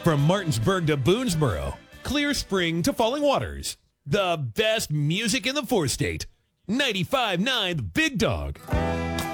From Martinsburg to Boonesboro, Clear Spring to Falling Waters, the best music in the four-state. 95.9 The Big Dog.